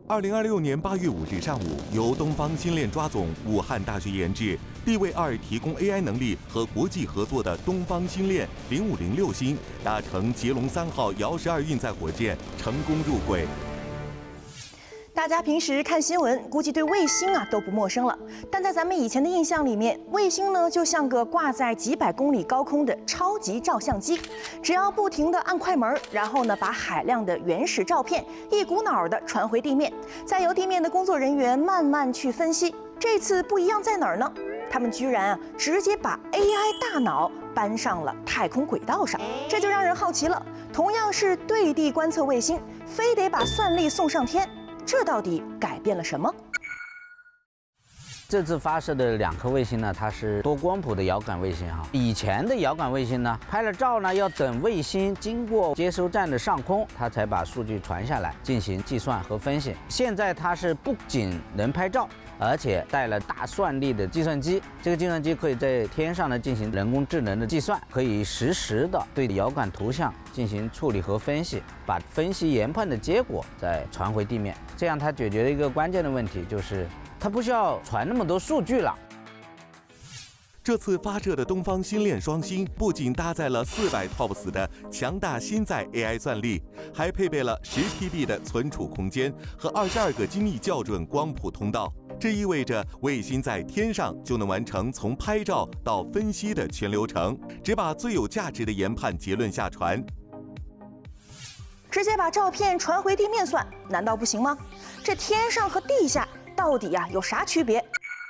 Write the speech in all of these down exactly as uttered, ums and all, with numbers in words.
二零二六年八月五日上午，由东方新链抓总、武汉大学研制、地卫二提供 A I 能力和国际合作的东方新链零五零六星搭乘捷龙三号遥十二运载火箭成功入轨。 大家平时看新闻，估计对卫星啊都不陌生了。但在咱们以前的印象里面，卫星呢就像个挂在几百公里高空的超级照相机，只要不停地按快门，然后呢把海量的原始照片一股脑地传回地面，再由地面的工作人员慢慢去分析。这次不一样在哪儿呢？他们居然啊直接把 A I 大脑搬上了太空轨道上，这就让人好奇了。同样是对地观测卫星，非得把算力送上天。 这到底改变了什么？ 这次发射的两颗卫星呢，它是多光谱的遥感卫星哈。以前的遥感卫星呢，拍了照呢，要等卫星经过接收站的上空，它才把数据传下来进行计算和分析。现在它是不仅能拍照，而且带了大算力的计算机。这个计算机可以在天上呢进行人工智能的计算，可以实时的对遥感图像进行处理和分析，把分析研判的结果再传回地面。这样它解决了一个关键的问题，就是它不需要传那么多数据了。 这次发射的东方新链双星不仅搭载了四百 T O P S 的强大新载 A I 算力，还配备了十 T B 的存储空间和二十二个精密校准光谱通道。这意味着卫星在天上就能完成从拍照到分析的全流程，只把最有价值的研判结论下传。 直接把照片传回地面算，难道不行吗？这天上和地下到底呀、啊、有啥区别？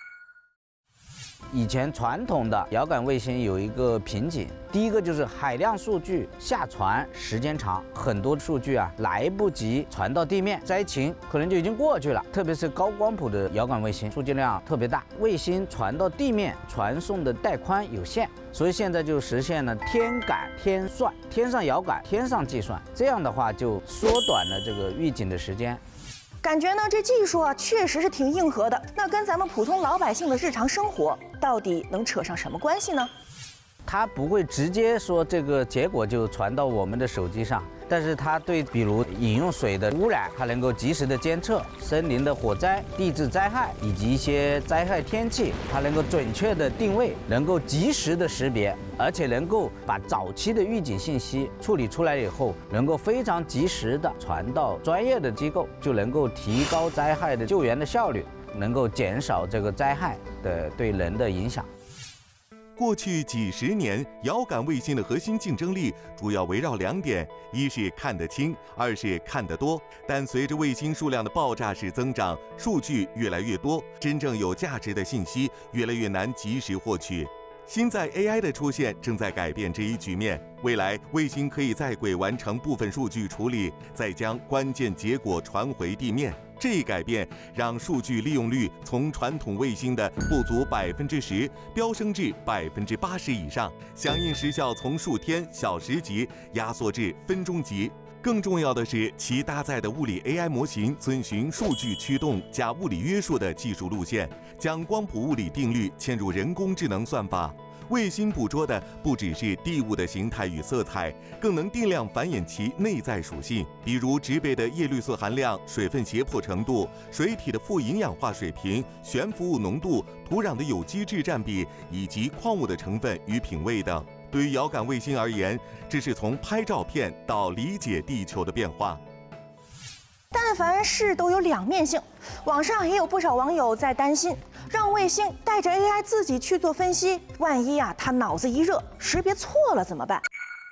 以前传统的遥感卫星有一个瓶颈，第一个就是海量数据下传时间长，很多数据啊来不及传到地面，灾情可能就已经过去了。特别是高光谱的遥感卫星，数据量特别大，卫星传到地面传送的带宽有限，所以现在就实现了天感天算，天上遥感，天上计算，这样的话就缩短了这个预警的时间。 感觉呢，这技术啊确实是挺硬核的。那跟咱们普通老百姓的日常生活到底能扯上什么关系呢？ 它不会直接说这个结果就传到我们的手机上，但是它对比如饮用水的污染，它能够及时的监测；森林的火灾、地质灾害以及一些灾害天气，它能够准确的定位，能够及时的识别，而且能够把早期的预警信息处理出来以后，能够非常及时的传到专业的机构，就能够提高灾害的救援的效率，能够减少这个灾害的对人的影响。 过去几十年，遥感卫星的核心竞争力主要围绕两点：一是看得清，二是看得多。但随着卫星数量的爆炸式增长，数据越来越多，真正有价值的信息越来越难及时获取。新载 A I 的出现正在改变这一局面。未来，卫星可以在轨完成部分数据处理，再将关键结果传回地面。 这一改变让数据利用率从传统卫星的不足百分之十飙升至百分之八十以上，响应时效从数天、小时级压缩至分钟级。更重要的是，其搭载的物理 A I 模型遵循数据驱动加物理约束的技术路线，将光谱物理定律嵌入人工智能算法。 卫星捕捉的不只是地物的形态与色彩，更能定量繁衍其内在属性，比如植被的叶绿素含量、水分胁迫程度、水体的富营养化水平、悬浮物浓度、土壤的有机质占比以及矿物的成分与品位等。对于遥感卫星而言，这是从拍照片到理解地球的变化。 但凡事都有两面性，网上也有不少网友在担心，让卫星带着 A I 自己去做分析，万一啊他脑子一热，识别错了怎么办？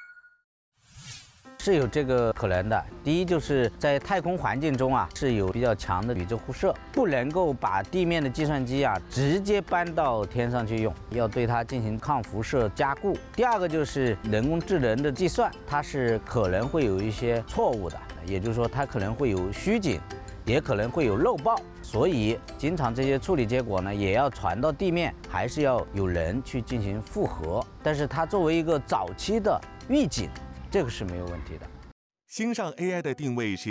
是有这个可能的。第一，就是在太空环境中啊，是有比较强的宇宙辐射，不能够把地面的计算机啊直接搬到天上去用，要对它进行抗辐射加固。第二个就是人工智能的计算，它是可能会有一些错误的。 也就是说，它可能会有虚警，也可能会有漏报，所以经常这些处理结果呢，也要传到地面，还是要有人去进行复核。但是它作为一个早期的预警，这个是没有问题的。 星上 A I 的定位是